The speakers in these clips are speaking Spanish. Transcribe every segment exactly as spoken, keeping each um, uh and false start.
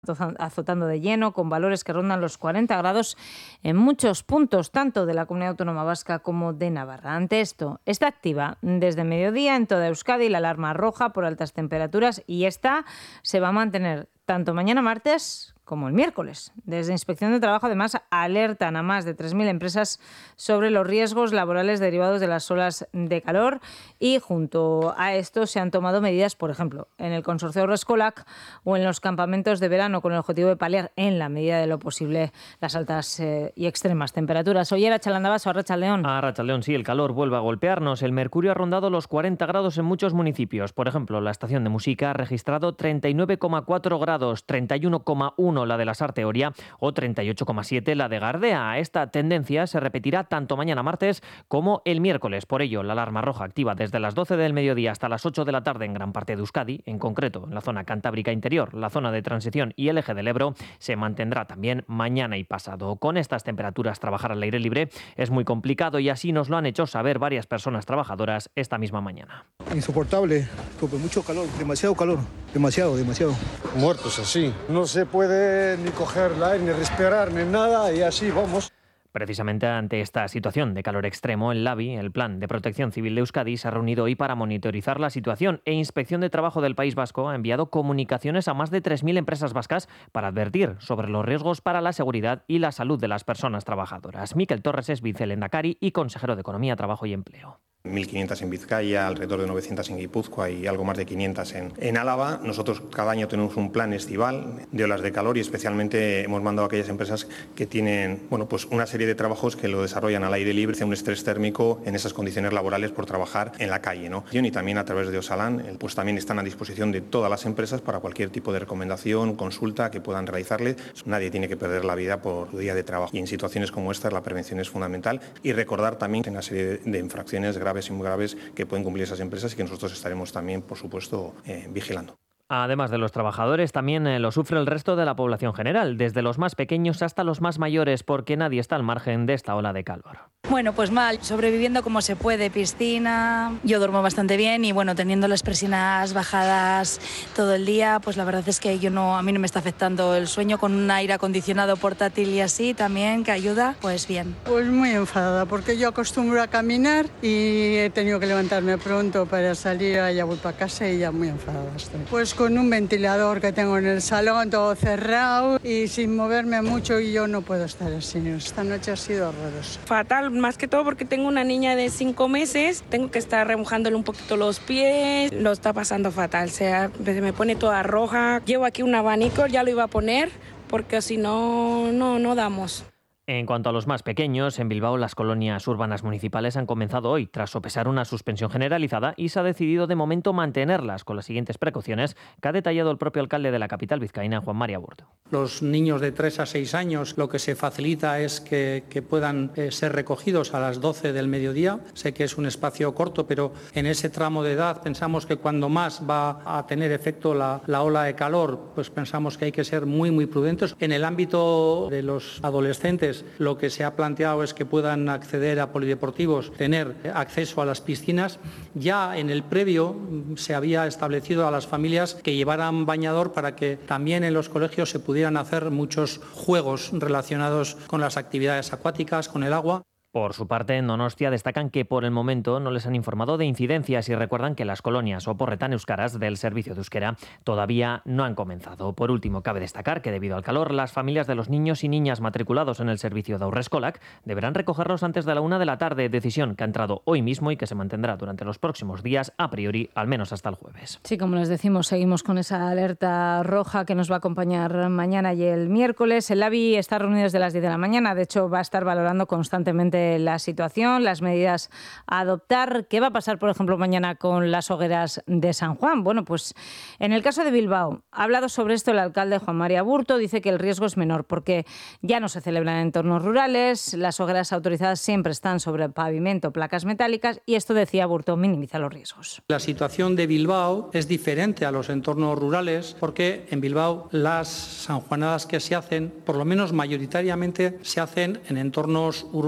azotando de lleno, con valores que rondan los cuarenta grados en muchos puntos, tanto de la Comunidad Autónoma Vasca como de Navarra. Ante esto, está activa desde mediodía en toda Euskadi la alarma roja por altas temperaturas y esta se va a mantener tanto mañana martes como el miércoles. Desde Inspección de Trabajo, además, alertan a más de tres mil empresas sobre los riesgos laborales derivados de las olas de calor y junto a esto se han tomado medidas, por ejemplo, en el consorcio Haurreskolak o en los campamentos de verano con el objetivo de paliar en la medida de lo posible las altas eh, y extremas temperaturas. Oye, Arratsaldeon, Arratsaldeon. Arratsaldeon, sí, el calor vuelve a golpearnos. El mercurio ha rondado los cuarenta grados en muchos municipios. Por ejemplo, la estación de Música ha registrado treinta y nueve coma cuatro grados, treinta y uno coma uno la de la Sarteoria o treinta y ocho coma siete la de Gardea. Esta tendencia se repetirá tanto mañana martes como el miércoles. Por ello, la alarma roja activa desde las doce del mediodía hasta las ocho de la tarde en gran parte de Euskadi, en concreto en la zona cantábrica interior, la zona de transición y el eje del Ebro, se mantendrá también mañana y pasado. Con estas temperaturas, trabajar al aire libre es muy complicado y así nos lo han hecho saber varias personas trabajadoras esta misma mañana. Insoportable, con mucho calor, demasiado calor, demasiado, demasiado. Muertos así, no se puede ni coger el aire, ni respirar, ni nada, y así vamos. Precisamente ante esta situación de calor extremo, el LABI, el Plan de Protección Civil de Euskadi, se ha reunido hoy para monitorizar la situación e Inspección de Trabajo del País Vasco ha enviado comunicaciones a más de tres mil empresas vascas para advertir sobre los riesgos para la seguridad y la salud de las personas trabajadoras. Miquel Torres es vicelehendakari y consejero de Economía, Trabajo y Empleo. mil quinientas en Vizcaya, alrededor de novecientas en Guipúzcoa y algo más de quinientas en, en Álava. Nosotros cada año tenemos un plan estival de olas de calor y especialmente hemos mandado a aquellas empresas que tienen bueno, pues una serie de trabajos que lo desarrollan al aire libre, un estrés térmico en esas condiciones laborales por trabajar en la calle, ¿no? Y también a través de Osalan, pues también están a disposición de todas las empresas para cualquier tipo de recomendación, consulta que puedan realizarles. Nadie tiene que perder la vida por su día de trabajo y en situaciones como esta la prevención es fundamental y recordar también que hay una serie de infracciones graves graves y muy graves que pueden cumplir esas empresas y que nosotros estaremos también, por supuesto, eh, vigilando. Además de los trabajadores, también eh, lo sufre el resto de la población general, desde los más pequeños hasta los más mayores, porque nadie está al margen de esta ola de calor. Bueno, pues mal, sobreviviendo como se puede, piscina, yo duermo bastante bien y bueno, teniendo las persianas bajadas todo el día, pues la verdad es que yo no, a mí no me está afectando el sueño con un aire acondicionado portátil y así también, que ayuda, pues bien. Pues muy enfadada, porque yo acostumbro a caminar y he tenido que levantarme pronto para salir, ya voy para casa y ya muy enfadada estoy. Pues con un ventilador que tengo en el salón, todo cerrado y sin moverme mucho y yo no puedo estar así. Esta noche ha sido horrorosa. Fatal, más que todo porque tengo una niña de cinco meses, tengo que estar remojándole un poquito los pies, lo está pasando fatal, o sea, me pone toda roja. Llevo aquí un abanico, ya lo iba a poner porque si no, no, no damos. En cuanto a los más pequeños, en Bilbao las colonias urbanas municipales han comenzado hoy tras sopesar una suspensión generalizada y se ha decidido de momento mantenerlas con las siguientes precauciones que ha detallado el propio alcalde de la capital vizcaína, Juan María Burto. Los niños de tres a seis años lo que se facilita es que, que puedan eh, ser recogidos a las doce del mediodía. Sé que es un espacio corto, pero en ese tramo de edad pensamos que cuando más va a tener efecto la, la ola de calor, pues pensamos que hay que ser muy, muy prudentes. En el ámbito de los adolescentes, lo que se ha planteado es que puedan acceder a polideportivos, tener acceso a las piscinas. Ya en el previo se había establecido a las familias que llevaran bañador para que también en los colegios se pudieran hacer muchos juegos relacionados con las actividades acuáticas, con el agua. Por su parte, en Donostia destacan que por el momento no les han informado de incidencias y recuerdan que las colonias oporretan euskaras del servicio de euskera todavía no han comenzado. Por último, cabe destacar que debido al calor, las familias de los niños y niñas matriculados en el servicio de Haurreskolak deberán recogerlos antes de la una de la tarde, decisión que ha entrado hoy mismo y que se mantendrá durante los próximos días, a priori, al menos hasta el jueves. Sí, como les decimos, seguimos con esa alerta roja que nos va a acompañar mañana y el miércoles. El LABI está reunido desde las diez de la mañana, de hecho va a estar valorando constantemente la situación, las medidas a adoptar. ¿Qué va a pasar, por ejemplo, mañana con las hogueras de San Juan? Bueno, pues en el caso de Bilbao, ha hablado sobre esto el alcalde Juan María Burto, dice que el riesgo es menor porque ya no se celebran en entornos rurales, las hogueras autorizadas siempre están sobre el pavimento, placas metálicas, y esto, decía Burto, minimiza los riesgos. La situación de Bilbao es diferente a los entornos rurales porque en Bilbao las sanjuanadas que se hacen, por lo menos mayoritariamente, se hacen en entornos urbanos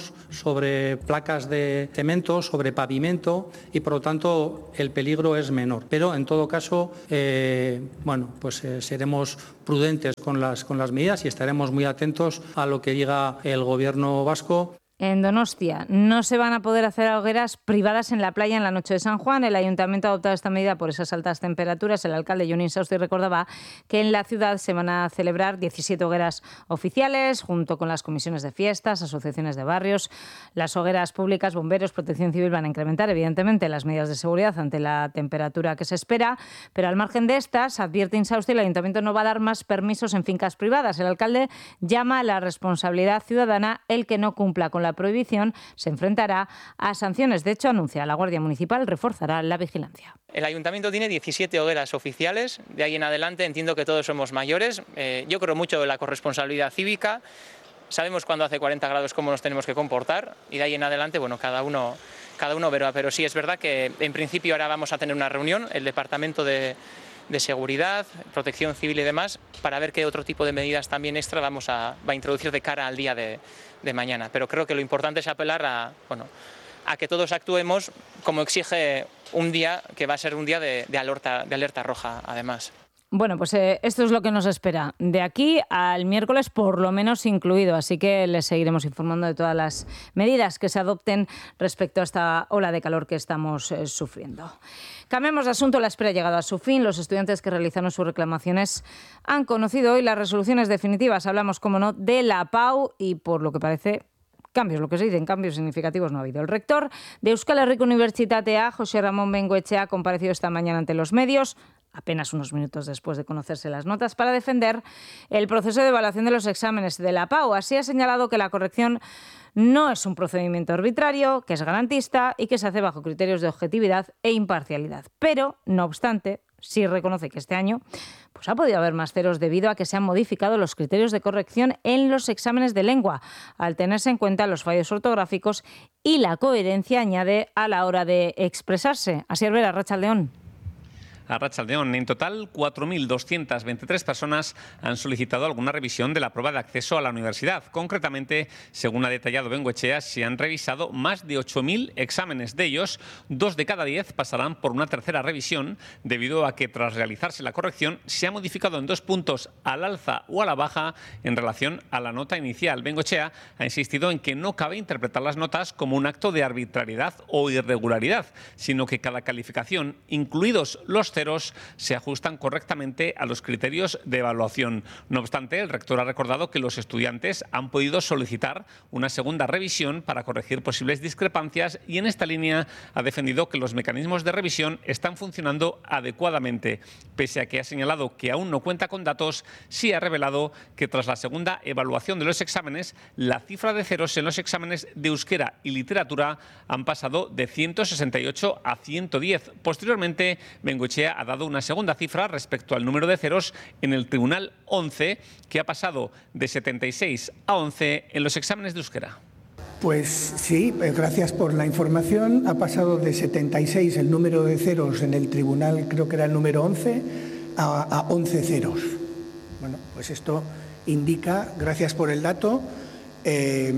planos, sobre placas de cemento, sobre pavimento y por lo tanto el peligro es menor. Pero en todo caso, eh, bueno, pues eh, seremos prudentes con las, con las medidas y estaremos muy atentos a lo que diga el Gobierno vasco. En Donostia no se van a poder hacer hogueras privadas en la playa en la noche de San Juan. El Ayuntamiento ha adoptado esta medida por esas altas temperaturas. El alcalde Jon Insausti recordaba que en la ciudad se van a celebrar diecisiete hogueras oficiales junto con las comisiones de fiestas, asociaciones de barrios. Las hogueras públicas, bomberos, protección civil van a incrementar evidentemente las medidas de seguridad ante la temperatura que se espera, pero al margen de estas, advierte Insausti, el Ayuntamiento no va a dar más permisos en fincas privadas. El alcalde llama a la responsabilidad ciudadana. El que no cumpla con la La prohibición se enfrentará a sanciones. De hecho, anuncia la Guardia Municipal reforzará la vigilancia. El Ayuntamiento tiene diecisiete hogueras oficiales. De ahí en adelante entiendo que todos somos mayores. Eh, yo creo mucho en la corresponsabilidad cívica. Sabemos cuando hace cuarenta grados cómo nos tenemos que comportar y de ahí en adelante, bueno, cada uno, cada uno verá. Pero sí es verdad que en principio ahora vamos a tener una reunión, el Departamento de, de Seguridad, Protección Civil y demás, para ver qué otro tipo de medidas también extra vamos a, va a introducir de cara al día de de mañana, pero creo que lo importante es apelar a, bueno, a que todos actuemos como exige un día que va a ser un día de, de, alerta, de alerta roja, además. Bueno, pues eh, esto es lo que nos espera de aquí al miércoles, por lo menos incluido, así que les seguiremos informando de todas las medidas que se adopten respecto a esta ola de calor que estamos eh, sufriendo. Cambiemos de asunto. La espera ha llegado a su fin. Los estudiantes que realizaron sus reclamaciones han conocido hoy las resoluciones definitivas. Hablamos, como no, de la PAU y, por lo que parece, cambios, lo que se dicen, cambios significativos no ha habido. El rector de Euskal Herriko Unibertsitatea, José Ramón Bengoechea, ha comparecido esta mañana ante los medios, apenas unos minutos después de conocerse las notas, para defender el proceso de evaluación de los exámenes de la PAU. Así ha señalado que la corrección no es un procedimiento arbitrario, que es garantista y que se hace bajo criterios de objetividad e imparcialidad. Pero, no obstante, sí reconoce que este año pues ha podido haber más ceros debido a que se han modificado los criterios de corrección en los exámenes de lengua, al tenerse en cuenta los fallos ortográficos y la coherencia, añade, a la hora de expresarse. Asier Vera, Arratsaldeon. Arratsaldeon. En total, cuatro mil doscientas veintitrés personas han solicitado alguna revisión de la prueba de acceso a la universidad. Concretamente, según ha detallado Bengoechea, se han revisado más de ocho mil exámenes. De ellos, dos de cada diez pasarán por una tercera revisión, debido a que tras realizarse la corrección se ha modificado en dos puntos al alza o a la baja en relación a la nota inicial. Bengoechea ha insistido en que no cabe interpretar las notas como un acto de arbitrariedad o irregularidad, sino que cada calificación, incluidos los ceros, se ajustan correctamente a los criterios de evaluación. No obstante, el rector ha recordado que los estudiantes han podido solicitar una segunda revisión para corregir posibles discrepancias y en esta línea ha defendido que los mecanismos de revisión están funcionando adecuadamente. Pese a que ha señalado que aún no cuenta con datos, sí ha revelado que tras la segunda evaluación de los exámenes, la cifra de ceros en los exámenes de euskera y literatura han pasado de ciento sesenta y ocho a ciento diez. Posteriormente, Bengoechea ha dado una segunda cifra respecto al número de ceros en el Tribunal once, que ha pasado de setenta y seis a once en los exámenes de euskera. Pues sí, gracias por la información. Ha pasado de setenta y seis el número de ceros en el Tribunal, creo que era el número once, a, a once ceros. Bueno, pues esto indica, gracias por el dato, eh,